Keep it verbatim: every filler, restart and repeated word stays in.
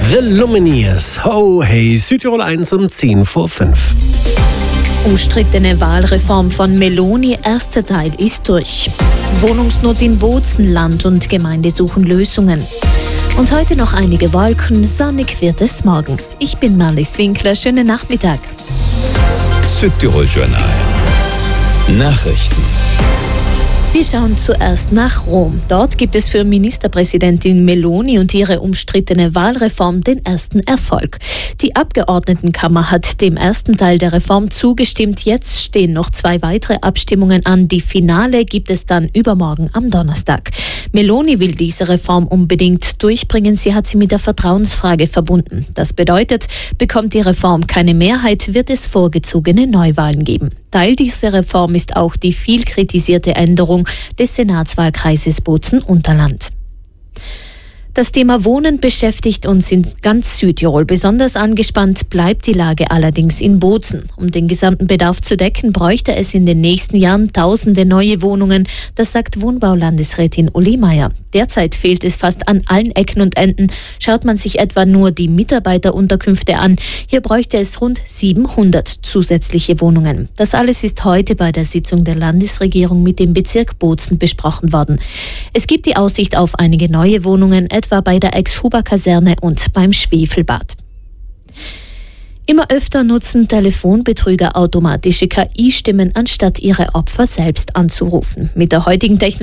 The Lumineers. Ho, hey, Südtirol eins um zehn vor fünf. Umstrittene Wahlreform von Meloni, erster Teil ist durch. Wohnungsnot in Bozen, Land und Gemeinde suchen Lösungen. Und heute noch einige Wolken, sonnig wird es morgen. Ich bin Marlies Winkler, schönen Nachmittag. Südtirol Journal. Nachrichten. Wir schauen zuerst nach Rom. Dort gibt es für Ministerpräsidentin Meloni und ihre umstrittene Wahlreform den ersten Erfolg. Die Abgeordnetenkammer hat dem ersten Teil der Reform zugestimmt. Jetzt stehen noch zwei weitere Abstimmungen an. Die Finale gibt es dann übermorgen am Donnerstag. Meloni will diese Reform unbedingt durchbringen. Sie hat sie mit der Vertrauensfrage verbunden. Das bedeutet, bekommt die Reform keine Mehrheit, wird es vorgezogene Neuwahlen geben. Teil dieser Reform ist auch die viel kritisierte Änderung des Senatswahlkreises Bozen-Unterland. Das Thema Wohnen beschäftigt uns in ganz Südtirol. Besonders angespannt bleibt die Lage allerdings in Bozen. Um den gesamten Bedarf zu decken, bräuchte es in den nächsten Jahren tausende neue Wohnungen. Das sagt Wohnbaulandesrätin Uli Meier. Derzeit fehlt es fast an allen Ecken und Enden. Schaut man sich etwa nur die Mitarbeiterunterkünfte an, hier bräuchte es rund siebenhundert zusätzliche Wohnungen. Das alles ist heute bei der Sitzung der Landesregierung mit dem Bezirk Bozen besprochen worden. Es gibt die Aussicht auf einige neue Wohnungen, etwa bei der Ex-Huber-Kaserne und beim Schwefelbad. Immer öfter nutzen Telefonbetrüger automatische K I-Stimmen, anstatt ihre Opfer selbst anzurufen. Mit der heutigen Technologie